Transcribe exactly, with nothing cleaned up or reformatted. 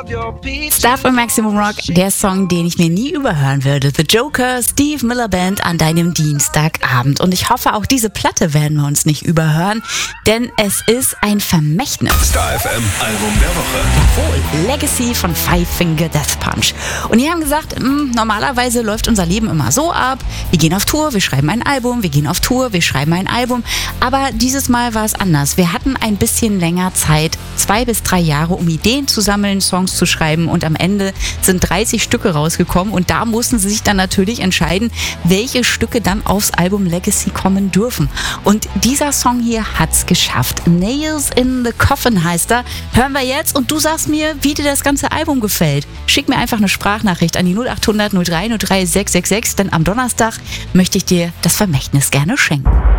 Star von Maximum Rock, der Song, den ich mir nie überhören würde. The Joker, Steve Miller Band an deinem Dienstagabend. Und ich hoffe, auch diese Platte werden wir uns nicht überhören, denn es ist ein Vermächtnis. Star F M Album der Woche. Jawohl, Legacy von Five Finger Death Punch. Und die haben gesagt, mh, normalerweise läuft unser Leben immer so ab. Wir gehen auf Tour, wir schreiben ein Album, wir gehen auf Tour, wir schreiben ein Album. Aber dieses Mal war es anders. Wir hatten ein bisschen länger Zeit, zwei bis drei Jahre, um Ideen zu sammeln, Songs zu schreiben, und am Ende sind dreißig Stücke rausgekommen und da mussten sie sich dann natürlich entscheiden, welche Stücke dann aufs Album Legacy kommen dürfen. Und dieser Song hier hat's geschafft. Nails in the Coffin heißt er. Hören wir jetzt und du sagst mir, wie dir das ganze Album gefällt. Schick mir einfach eine Sprachnachricht an die null acht hundert null drei null drei sechs sechs sechs, denn am Donnerstag möchte ich dir das Vermächtnis gerne schenken.